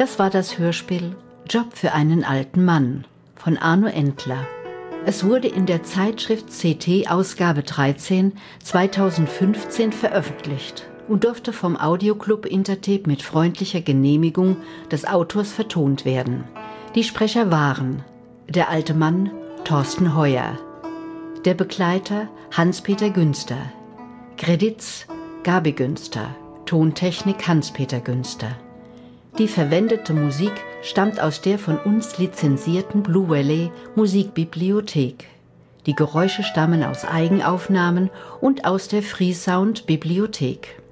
Das war das Hörspiel Job für einen alten Mann von Arno Entler. Es wurde in der Zeitschrift CT Ausgabe 13 2015 veröffentlicht und durfte vom Audioclub Intertape mit freundlicher Genehmigung des Autors vertont werden. Die Sprecher waren der alte Mann Thorsten Heuer, der Begleiter Hans-Peter Günster, Credits Gabi Günster, Tontechnik Hans-Peter Günster. Die verwendete Musik stammt aus der von uns lizenzierten Blue Valley Musikbibliothek. Die Geräusche stammen aus Eigenaufnahmen und aus der Freesound Bibliothek.